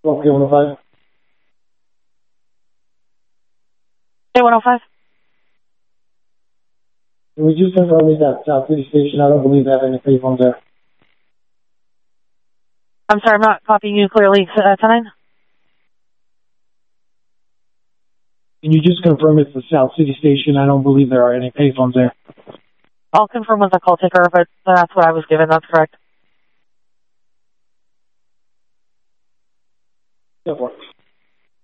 Okay, 105. Hey, 105. Can we just confirm is that South City Station? I don't believe they have any payphones there. I'm sorry, I'm not copying you clearly. 10-9? Can you just confirm it's the South City Station? I don't believe there are any payphones there. I'll confirm with the call taker, but that's what I was given. That's correct.